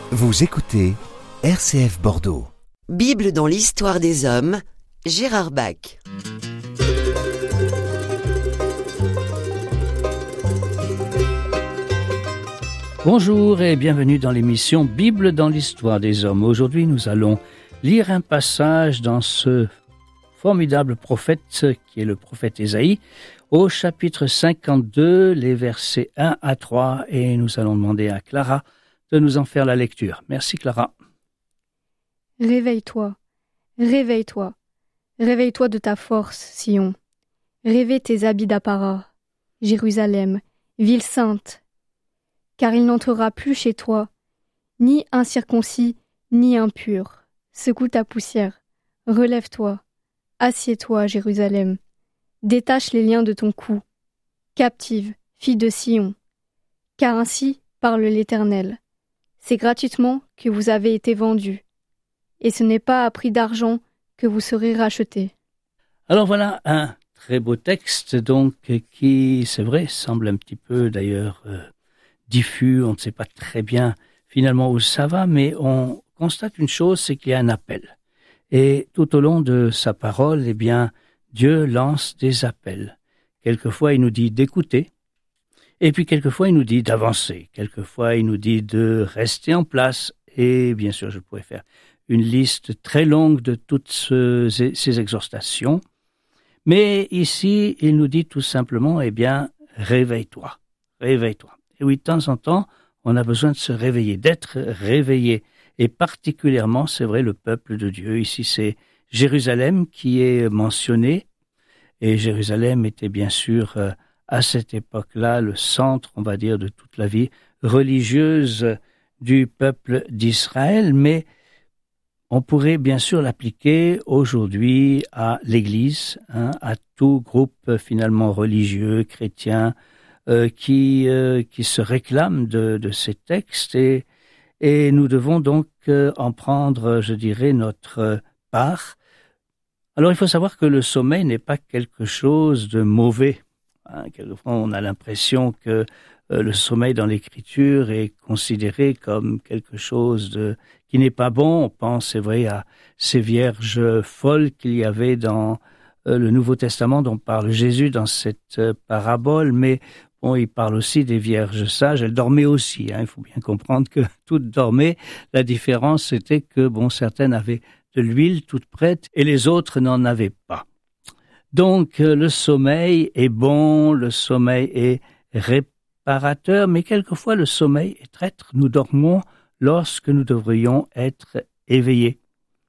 Vous écoutez RCF Bordeaux. Bible dans l'histoire des hommes, Gérard Bach. Bonjour et bienvenue dans l'émission Bible dans l'histoire des hommes. Aujourd'hui, nous allons lire un passage dans ce formidable prophète qui est le prophète Ésaïe, au chapitre 52, les versets 1 à 3, et nous allons demander à Clara de nous en faire la lecture. Merci Clara. Réveille-toi, réveille-toi, réveille-toi de ta force, Sion. Rêvez tes habits d'apparat, Jérusalem, ville sainte. Car il n'entrera plus chez toi, ni incirconcis, ni impur. Secoue ta poussière, relève-toi, assieds-toi, Jérusalem. Détache les liens de ton cou, captive, fille de Sion. Car ainsi parle l'Éternel. C'est gratuitement que vous avez été vendus, et ce n'est pas à prix d'argent que vous serez rachetés. Alors voilà un très beau texte donc qui, c'est vrai, semble un petit peu d'ailleurs diffus, on ne sait pas très bien finalement où ça va, mais on constate une chose, c'est qu'il y a un appel. Et tout au long de sa parole, eh bien, Dieu lance des appels. Quelquefois, il nous dit d'écouter, et puis quelquefois, il nous dit d'avancer. Quelquefois, il nous dit de rester en place, et bien sûr, je pourrais faire une liste très longue de toutes ces exhortations. Mais ici, il nous dit tout simplement, eh bien, réveille-toi, réveille-toi. Et oui, de temps en temps, on a besoin de se réveiller, d'être réveillé. Et particulièrement, c'est vrai, le peuple de Dieu. Ici, c'est Jérusalem qui est mentionné. Et Jérusalem était bien sûr, à cette époque-là, le centre, on va dire, de toute la vie religieuse du peuple d'Israël. Mais on pourrait bien sûr l'appliquer aujourd'hui à l'Église, à tout groupe finalement religieux, chrétien, qui se réclament de ces textes et nous devons donc en prendre, je dirais, notre part. Alors il faut savoir que le sommeil n'est pas quelque chose de mauvais. Quelquefois on a l'impression que le sommeil dans l'Écriture est considéré comme quelque chose qui n'est pas bon. On pense, c'est vrai, à ces vierges folles qu'il y avait dans le Nouveau Testament dont parle Jésus dans cette parabole, mais bon, il parle aussi des vierges sages. Elles dormaient aussi. Il faut bien comprendre que toutes dormaient. La différence, c'était que certaines avaient de l'huile toute prête et les autres n'en avaient pas. Donc, le sommeil est bon, le sommeil est réparateur, mais quelquefois le sommeil est traître. Nous dormons lorsque nous devrions être éveillés.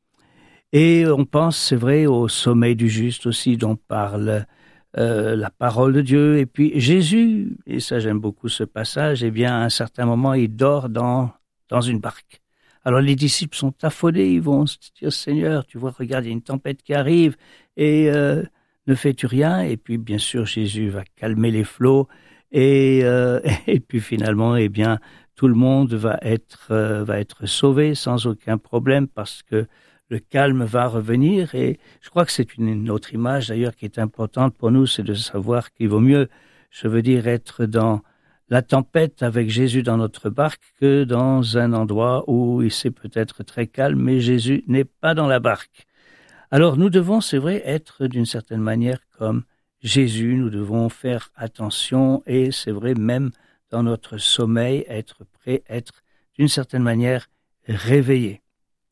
Et on pense, c'est vrai, au sommeil du juste aussi dont parle la parole de Dieu. Et puis Jésus, et ça j'aime beaucoup ce passage, eh bien à un certain moment il dort dans une barque. Alors les disciples sont affolés, ils vont se dire Seigneur, tu vois, regarde, il y a une tempête qui arrive et ne fais-tu rien? Et puis bien sûr Jésus va calmer les flots et puis finalement eh bien tout le monde va être sauvé sans aucun problème parce que le calme va revenir et je crois que c'est une autre image d'ailleurs qui est importante pour nous, c'est de savoir qu'il vaut mieux, je veux dire, être dans la tempête avec Jésus dans notre barque que dans un endroit où il c'est peut-être très calme, mais Jésus n'est pas dans la barque. Alors nous devons, c'est vrai, être d'une certaine manière comme Jésus, nous devons faire attention et c'est vrai même dans notre sommeil, être prêt, être d'une certaine manière réveillé.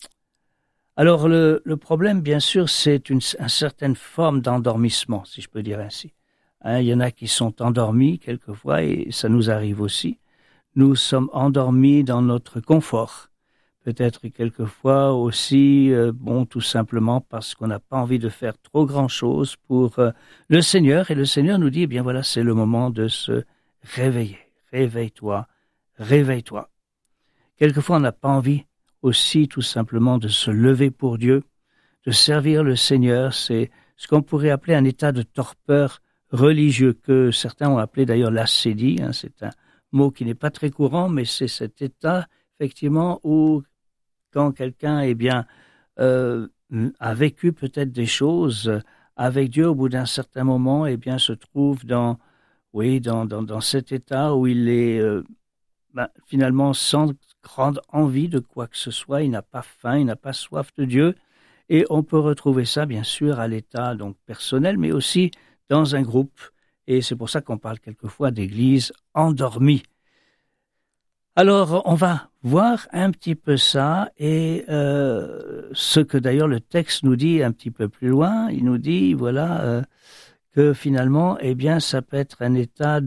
Alors le problème, bien sûr, c'est une certaine forme d'endormissement, si je peux dire ainsi. Il y en a qui sont endormis quelquefois, et ça nous arrive aussi. Nous sommes endormis dans notre confort. Peut-être quelquefois aussi, tout simplement parce qu'on n'a pas envie de faire trop grand-chose pour le Seigneur. Et le Seigneur nous dit, eh bien voilà, c'est le moment de se réveiller. Réveille-toi, réveille-toi. Quelquefois, on n'a pas envie aussi tout simplement de se lever pour Dieu, de servir le Seigneur. C'est ce qu'on pourrait appeler un état de torpeur religieux, que certains ont appelé d'ailleurs l'ascédie. C'est un mot qui n'est pas très courant, mais c'est cet état, effectivement, où quand quelqu'un a vécu peut-être des choses avec Dieu, au bout d'un certain moment, se trouve dans cet état où il est finalement sans grande envie de quoi que ce soit, il n'a pas faim, il n'a pas soif de Dieu. Et on peut retrouver ça, bien sûr, à l'état donc personnel, mais aussi dans un groupe. Et c'est pour ça qu'on parle quelquefois d'église endormie. Alors, on va voir un petit peu ça et ce que d'ailleurs le texte nous dit un petit peu plus loin. Il nous dit, voilà, que finalement, eh bien, ça peut être un état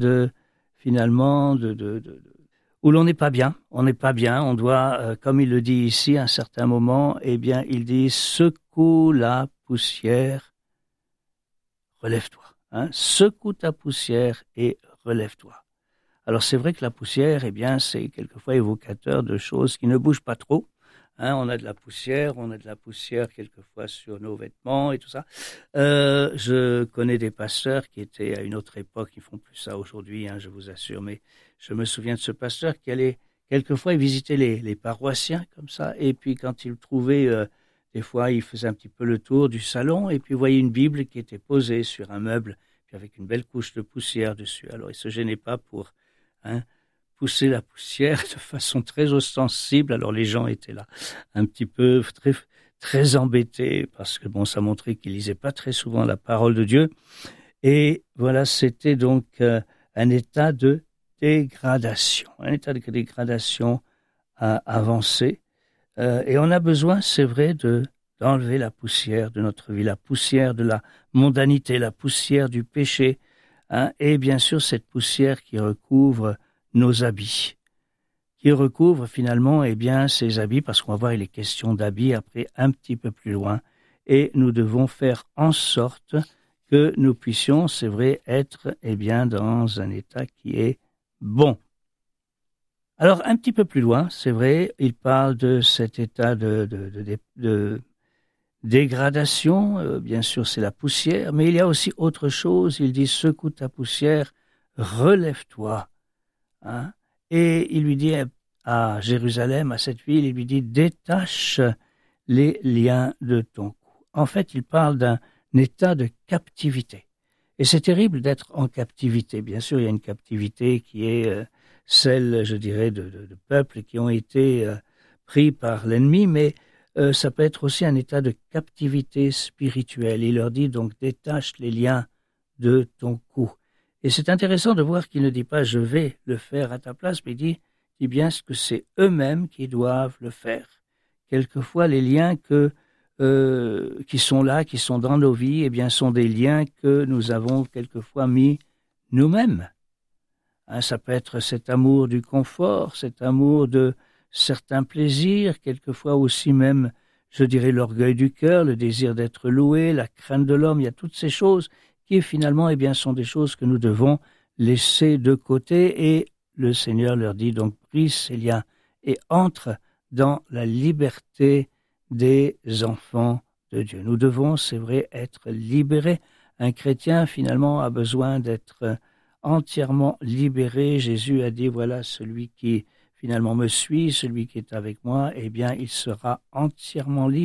où l'on n'est pas bien. On n'est pas bien. On doit, comme il le dit ici, à un certain moment, eh bien, il dit, secoue la poussière, relève-toi. Secoue ta poussière et relève-toi. Alors c'est vrai que la poussière, eh bien, c'est quelquefois évocateur de choses qui ne bougent pas trop. On a de la poussière quelquefois sur nos vêtements et tout ça. Je connais des pasteurs qui étaient à une autre époque, ils font plus ça aujourd'hui, je vous assure, mais je me souviens de ce pasteur qui allait quelquefois visiter les paroissiens comme ça, et puis quand il trouvait, des fois il faisait un petit peu le tour du salon, et puis il voyait une Bible qui était posée sur un meuble, puis avec une belle couche de poussière dessus. Alors il se gênait pas pour pousser la poussière de façon très ostensible. Alors les gens étaient là un petit peu très, très embêtés parce que bon, ça montrait qu'ils lisaient pas très souvent la parole de Dieu. Et voilà, c'était donc un état de dégradation, avancé. Et on a besoin, c'est vrai, d'enlever la poussière de notre vie, la poussière de la mondanité, la poussière du péché, et bien sûr cette poussière qui recouvre nos habits, qui recouvre finalement ces habits, parce qu'on va voir il est question d'habits après un petit peu plus loin, et nous devons faire en sorte que nous puissions, c'est vrai, être dans un état qui est bon. Alors un petit peu plus loin, c'est vrai, il parle de cet état de dégradation, bien sûr c'est la poussière, mais il y a aussi autre chose, il dit secoue ta poussière, relève-toi. Et il lui dit à Jérusalem, à cette ville, il lui dit détache les liens de ton cou. En fait, il parle d'un état de captivité. Et c'est terrible d'être en captivité. Bien sûr, il y a une captivité qui est celle, je dirais, de peuples qui ont été pris par l'ennemi, mais ça peut être aussi un état de captivité spirituelle. Il leur dit donc détache les liens de ton cou. Et c'est intéressant de voir qu'il ne dit pas « je vais le faire à ta place », mais il dit bien que c'est eux-mêmes qui doivent le faire. Quelquefois, les liens qui sont là, qui sont dans nos vies, sont des liens que nous avons quelquefois mis nous-mêmes. Ça peut être cet amour du confort, cet amour de certains plaisirs, quelquefois aussi même, je dirais, l'orgueil du cœur, le désir d'être loué, la crainte de l'homme, il y a toutes ces choses qui finalement sont des choses que nous devons laisser de côté, et le Seigneur leur dit donc brise ces liens et entre dans la liberté des enfants de Dieu. Nous devons, c'est vrai, être libérés. Un chrétien finalement a besoin d'être entièrement libéré. Jésus a dit voilà, celui qui finalement me suit, celui qui est avec moi, il sera entièrement libre.